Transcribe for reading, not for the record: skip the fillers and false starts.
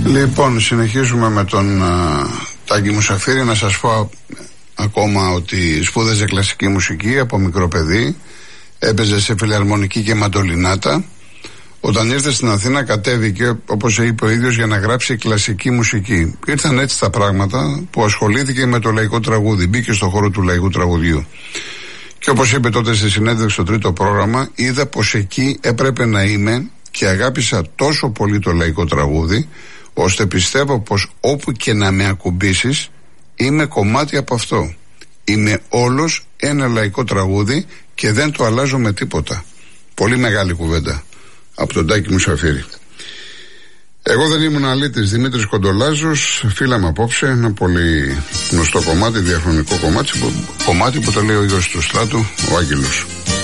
Λοιπόν, συνεχίζουμε με τον Τάκη Μουσαφίρη. Να σας πω ακόμα ότι σπούδαζε κλασική μουσική από μικρό παιδί. Έπαιζε σε φιλαρμονική και μαντολινάτα. Όταν ήρθε στην Αθήνα κατέβηκε, όπως είπε ο ίδιος, για να γράψει κλασική μουσική. Ήρθαν έτσι τα πράγματα που ασχολήθηκε με το λαϊκό τραγούδι. Μπήκε στο χώρο του λαϊκού τραγουδιού. Και όπως είπε τότε στη συνέντευξη στο τρίτο πρόγραμμα, είδα πως εκεί έπρεπε να είμαι και αγάπησα τόσο πολύ το λαϊκό τραγούδι, ώστε πιστεύω πως όπου και να με ακουμπήσεις είμαι κομμάτι από αυτό. Είμαι όλος ένα λαϊκό τραγούδι και δεν το αλλάζω με τίποτα. Πολύ μεγάλη κουβέντα από τον Τάκη Μουσαφίρη. Εγώ δεν ήμουν αλήτης. Δημήτρης Κοντολάζος, φίλαμε απόψε, ένα πολύ γνωστό κομμάτι, διαχρονικό κομμάτι που το λέει ο ίδιος του Στράτου, ο Άγγελος.